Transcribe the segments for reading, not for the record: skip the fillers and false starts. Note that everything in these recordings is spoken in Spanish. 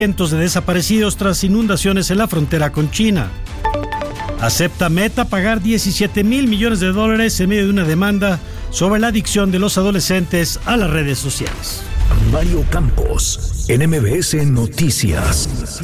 Cientos de desaparecidos tras inundaciones en la frontera con China. Acepta Meta pagar $17 mil millones en medio de una demanda sobre la adicción de los adolescentes a las redes sociales. Mario Campos, en MBS Noticias.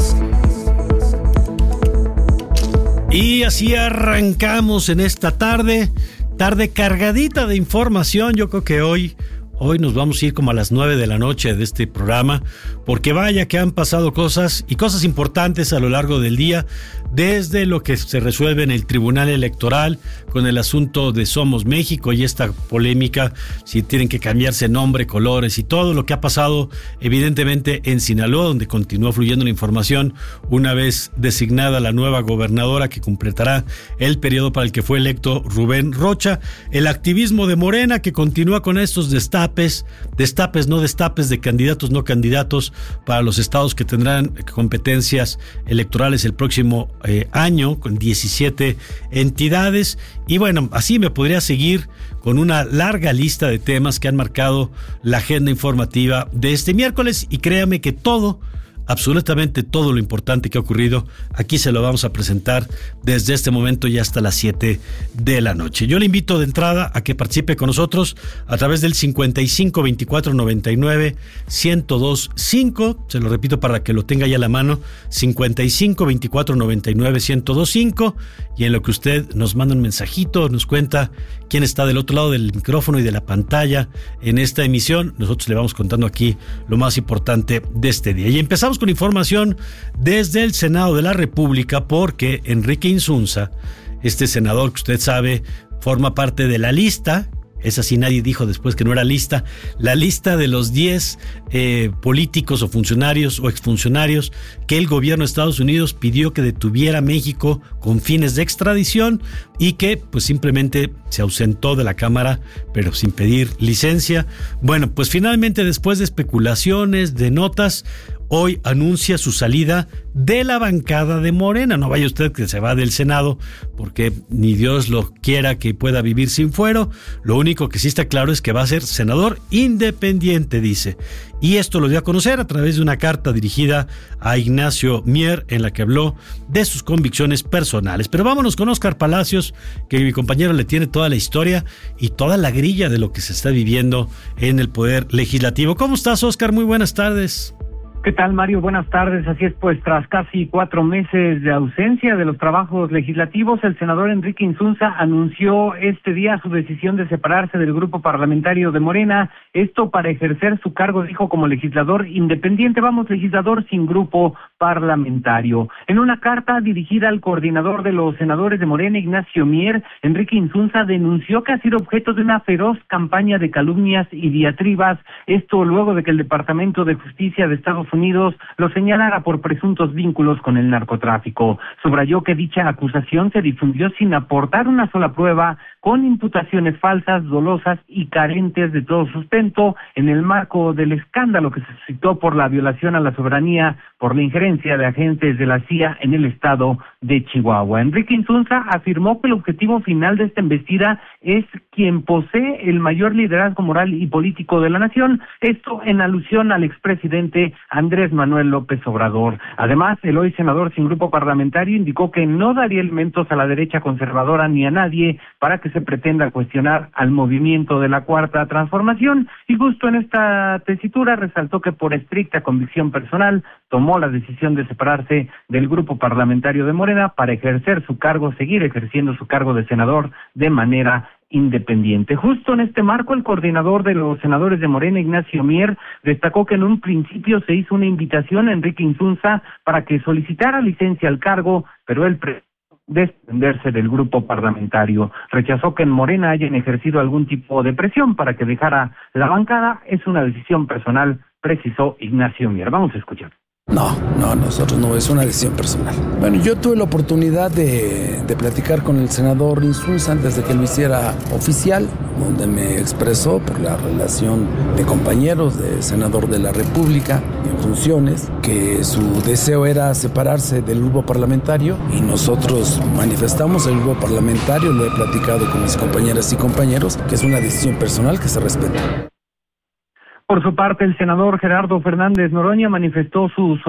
Y así arrancamos en esta tarde cargadita de información. Yo creo que hoy nos vamos a ir como a las 9 de la noche de este programa, porque vaya que han pasado cosas y cosas importantes a lo largo del día, desde lo que se resuelve en el Tribunal Electoral con el asunto de Somos México y esta polémica, si tienen que cambiarse nombre, colores y todo lo que ha pasado evidentemente en Sinaloa, donde continúa fluyendo la información una vez designada la nueva gobernadora que completará el periodo para el que fue electo Rubén Rocha, el activismo de Morena que continúa con estos destapes no destapes de candidatos no candidatos para los estados que tendrán competencias electorales el próximo año, con 17 entidades. Y bueno, así me podría seguir con una larga lista de temas que han marcado la agenda informativa de este miércoles, y créame que absolutamente todo lo importante que ha ocurrido, aquí se lo vamos a presentar desde este momento y hasta las 7 de la noche. Yo le invito de entrada a que participe con nosotros a través del 55 24 99 1025. Se lo repito para que lo tenga ya a la mano: 55 24 99 1025. Y en lo que usted nos manda un mensajito, nos cuenta quién está del otro lado del micrófono y de la pantalla en esta emisión, nosotros le vamos contando aquí lo más importante de este día. Y empezamos con información desde el Senado de la República, porque Enrique Insunza, este senador que usted sabe forma parte de la lista, esa sí nadie dijo después que no era lista, la lista de los 10 políticos o funcionarios o exfuncionarios que el gobierno de Estados Unidos pidió que detuviera a México con fines de extradición, y que pues simplemente se ausentó de la Cámara pero sin pedir licencia. Bueno, pues finalmente, después de especulaciones, de notas, hoy anuncia su salida de la bancada de Morena. No vaya usted que se va del Senado, porque ni Dios lo quiera que pueda vivir sin fuero. Lo único que sí está claro es que va a ser senador independiente, dice. Y esto lo dio a conocer a través de una carta dirigida a Ignacio Mier, en la que habló de sus convicciones personales. Pero vámonos con Óscar Palacios, que mi compañero le tiene toda la historia y toda la grilla de lo que se está viviendo en el Poder Legislativo. ¿Cómo estás, Óscar? Muy buenas tardes. ¿Qué tal, Mario? Buenas tardes. Así es, pues tras casi 4 meses de ausencia de los trabajos legislativos, el senador Enrique Insunza anunció este día su decisión de separarse del grupo parlamentario de Morena, esto para ejercer su cargo, dijo, como legislador independiente. Vamos, legislador sin grupo parlamentario. En una carta dirigida al coordinador de los senadores de Morena, Ignacio Mier, Enrique Insunza denunció que ha sido objeto de una feroz campaña de calumnias y diatribas, esto luego de que el Departamento de Justicia de Estados Unidos lo señalara por presuntos vínculos con el narcotráfico. Subrayó que dicha acusación se difundió sin aportar una sola prueba, con imputaciones falsas, dolosas y carentes de todo sustento, en el marco del escándalo que se suscitó por la violación a la soberanía por la injerencia de agentes de la CIA en el estado de Chihuahua. Enrique Insunza afirmó que el objetivo final de esta embestida es quien posee el mayor liderazgo moral y político de la nación, esto en alusión al expresidente Andrés Manuel López Obrador. Además, el hoy senador sin grupo parlamentario indicó que no daría elementos a la derecha conservadora ni a nadie para que se pretenda cuestionar al movimiento de la Cuarta Transformación, y justo en esta tesitura resaltó que por estricta convicción personal tomó la decisión de separarse del grupo parlamentario de Morena para ejercer su cargo, seguir ejerciendo su cargo de senador de manera independiente. Justo en este marco, el coordinador de los senadores de Morena, Ignacio Mier, destacó que en un principio se hizo una invitación a Enrique Insunza para que solicitara licencia al cargo, pero él desprenderse del grupo parlamentario. Rechazó que en Morena hayan ejercido algún tipo de presión para que dejara la bancada. Es una decisión personal, precisó Ignacio Mier. Vamos a escuchar. No, nosotros no, es una decisión personal. Bueno, yo tuve la oportunidad de platicar con el senador Insunza antes de que lo hiciera oficial, donde me expresó por la relación de compañeros, de senador de la República en funciones, que su deseo era separarse del grupo parlamentario, y nosotros manifestamos el grupo parlamentario, lo he platicado con mis compañeras y compañeros, que es una decisión personal que se respeta. Por su parte, el senador Gerardo Fernández Noroña manifestó su